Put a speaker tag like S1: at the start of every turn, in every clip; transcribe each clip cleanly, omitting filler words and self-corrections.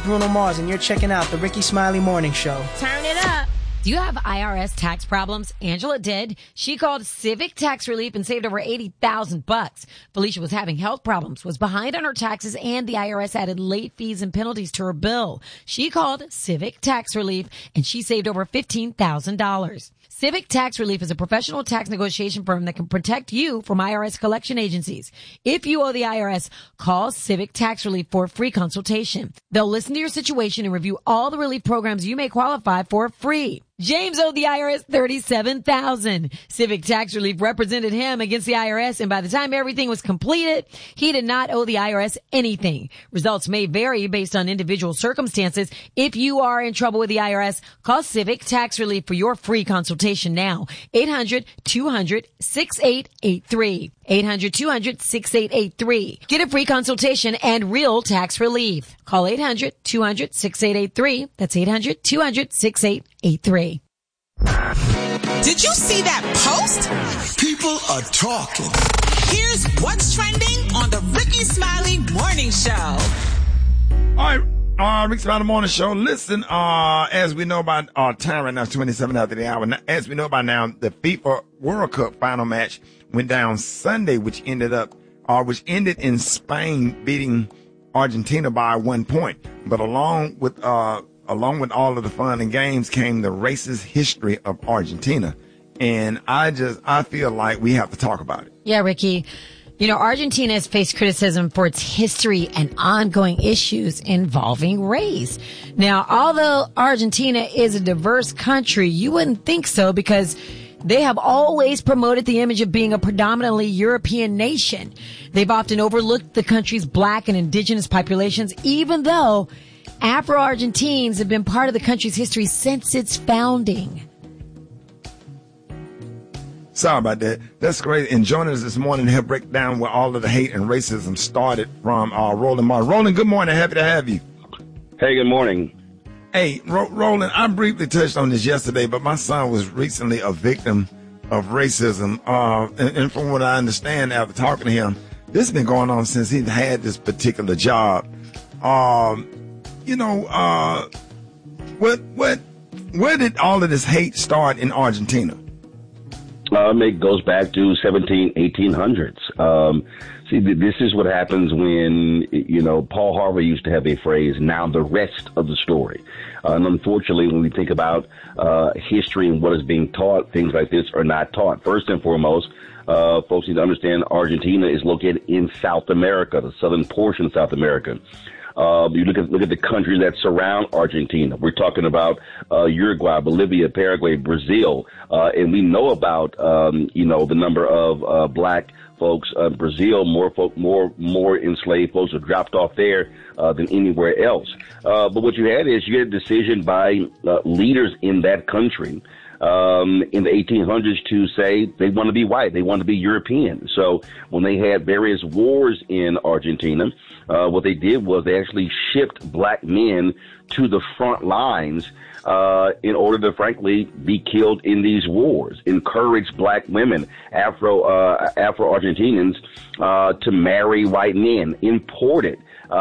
S1: Bruno Mars, and you're checking out the Ricky Smiley Morning Show.
S2: Turn it up.
S3: Do you have IRS tax problems? Angela did. She called Civic Tax Relief and saved over $80,000. Felicia was having health problems, was behind on her taxes, and the IRS added late fees and penalties to her bill. She called Civic Tax Relief and she saved over $15,000. Civic Tax Relief is a professional tax negotiation firm that can protect you from IRS collection agencies. If you owe the IRS, call Civic Tax Relief for a free consultation. They'll listen to your situation and review all the relief programs you may qualify for free. James owed the IRS $37,000. Civic Tax Relief represented him against the IRS, and by the time everything was completed, he did not owe the IRS anything. Results may vary based on individual circumstances. If you are in trouble with the IRS, call Civic Tax Relief for your free consultation now. 800-200-6883. 800-200-6883. Get a free consultation and real tax relief. Call 800-200-6883. That's 800-200-6883.
S4: Did you see that post?
S5: People are talking.
S4: Here's what's trending on the Ricky Smiley Morning Show.
S6: All right, Ricky Smiley Morning Show. Listen, as we know about time right now, it's 27 after the hour. As we know by now, the FIFA World Cup final match went down Sunday, which ended in Spain beating Argentina by 1 point. But along with all of the fun and games came the racist history of Argentina. And I feel like we have to talk about it.
S3: Yeah, Ricky. You know, Argentina has faced criticism for its history and ongoing issues involving race. Now, although Argentina is a diverse country, you wouldn't think so because they have always promoted the image of being a predominantly European nation. They've often overlooked the country's black and indigenous populations, even though Afro-Argentines have been part of the country's history since its founding.
S6: Sorry about that. That's great. And joining us this morning to help break down where all of the hate and racism started from Roland Martin. Roland, good morning. Happy to have you.
S7: Hey, good morning.
S6: Hey, Roland, I briefly touched on this yesterday, but my son was recently a victim of racism. And from what I understand after talking to him, this has been going on since he had this particular job. Where did all of this hate start in Argentina?
S7: It goes back to 1800s. See, this is what happens when, Paul Harvey used to have a phrase, now the rest of the story. And unfortunately, when we think about history and what is being taught, things like this are not taught. First and foremost, folks need to understand Argentina is located in South America, the southern portion of South America. You look at the countries that surround Argentina. We're talking about Uruguay, Bolivia, Paraguay, Brazil, and we know about the number of black folks in Brazil. More enslaved folks are dropped off there than anywhere else. But what you had is you had a decision by leaders in that country in the 1800s to say they want to be white, they want to be European. So when they had various wars in Argentina, what they did was they actually shipped black men to the front lines in order to, frankly, be killed in these wars, encourage black women, Afro-Argentinians, to marry white men, imported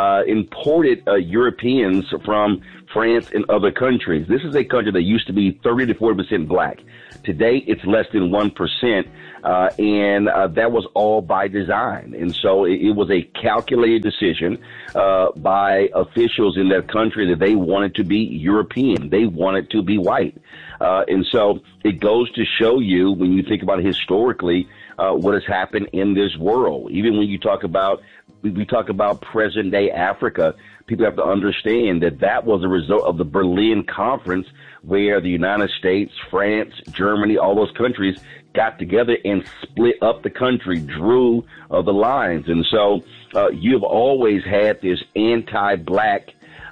S7: Europeans from France and other countries. This is a country that used to be 30 to 40% black. Today, it's less than 1%, and that was all by design. And so it was a calculated decision by officials in that country that they wanted to be European. They wanted to be white. And so it goes to show you, when you think about it historically, what has happened in this world. Even when you talk about we talk about present-day Africa, people have to understand that that was a result of the Berlin Conference, where the United States, France, Germany, all those countries got together and split up the country, drew the lines. And so you've always had this anti-black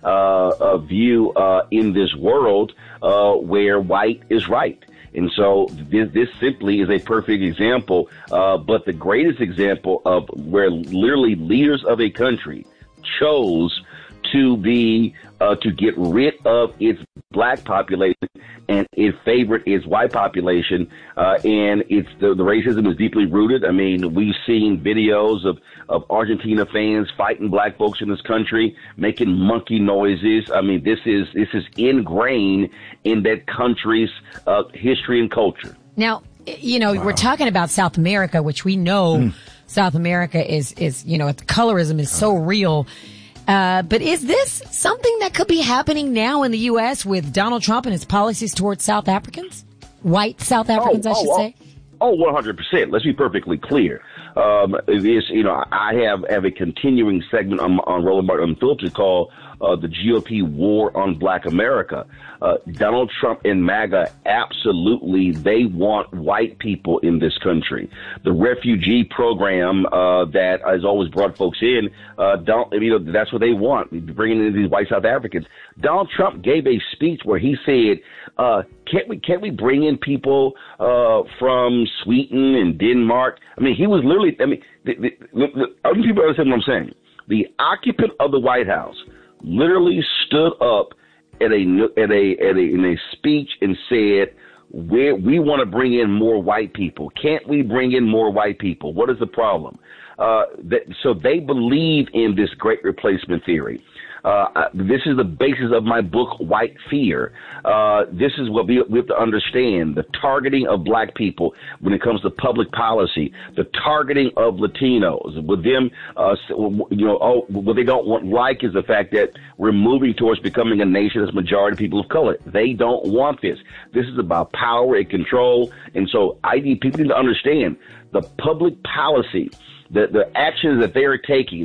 S7: view in this world where white is right. And so this simply is a perfect example, but the greatest example of where literally leaders of a country chose to get rid of its black population and it favored its white population. And it's the racism is deeply rooted. I mean, we've seen videos of Argentina fans fighting black folks in this country, making monkey noises. I mean, this is ingrained in that country's history and culture.
S3: Now, we're talking about South America, which we know South America is colorism is so real. But is this something that could be happening now in the U.S. with Donald Trump and his policies towards South Africans? White South Africans, I should say.
S7: 100%. Let's be perfectly clear. I have a continuing segment on Roland Martin Unfiltered called the GOP War on Black America. Donald Trump and MAGA, absolutely, they want white people in this country. The refugee program that has always brought folks in, that's what they want, bringing in these white South Africans. Donald Trump gave a speech where he said, can't we bring in people from Sweden and Denmark? I mean, he was literally, I think people understand what I'm saying. The occupant of the White House literally stood up in a speech and said, we want to bring in more white people. Can't we bring in more white people? What is the problem? So they believe in this great replacement theory. This is the basis of my book, White Fear. This is what we have to understand. The targeting of black people when it comes to public policy, the targeting of Latinos with them, what they don't like is the fact that we're moving towards becoming a nation that's majority people of color. They don't want this. This is about power and control. And so people need to understand the public policy, the actions that they are taking,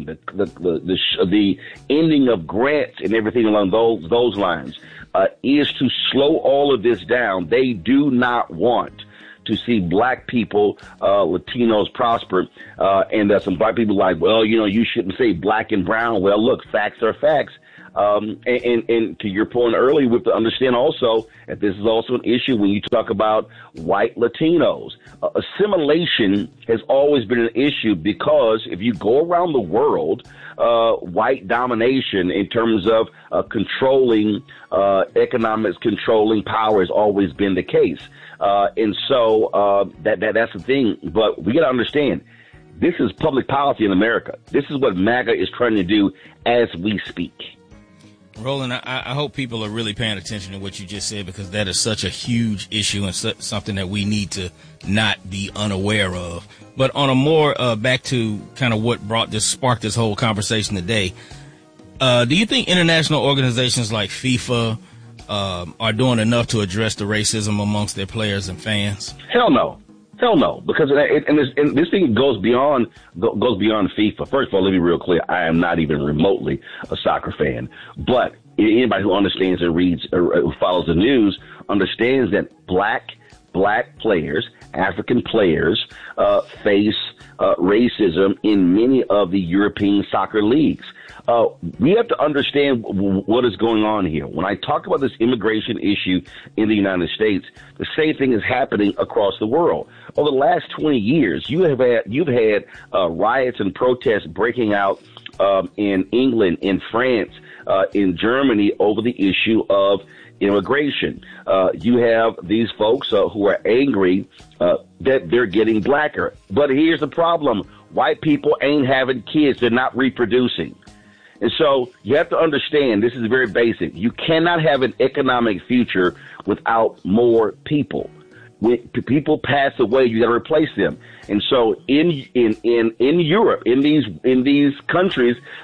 S7: the ending of grants and everything along those lines, is to slow all of this down. They do not want to see black people, Latinos prosper, and some black people like, well, you shouldn't say black and brown. Well, look, facts are facts. And to your point earlier, we have to understand also that this is also an issue when you talk about white Latinos. Assimilation has always been an issue because if you go around the world, white domination in terms of controlling economics, controlling power has always been the case. And so that's the thing. But we got to understand, this is public policy in America. This is what MAGA is trying to do as we speak.
S2: Roland, I hope people are really paying attention to what you just said, because that is such a huge issue and something that we need to not be unaware of. But on a more back to kind of what sparked this whole conversation today, do you think international organizations like FIFA are doing enough to address the racism amongst their players and fans? Hell no. Because this thing goes beyond FIFA. First of all, let me be real clear. I am not even remotely a soccer fan. But anybody who understands and reads or who follows the news understands that black players, African players, face racism in many of the European soccer leagues. We have to understand what is going on here. When I talk about this immigration issue in the United States, the same thing is happening across the world. Over the last 20 years, you've had riots and protests breaking out in England, in France, in Germany over the issue of immigration. You have these folks who are angry that they're getting blacker. But here's the problem. White people ain't having kids. They're not reproducing. And so you have to understand, this is very basic. You cannot have an economic future without more people. When people pass away, you got to replace them. And so in Europe, in these countries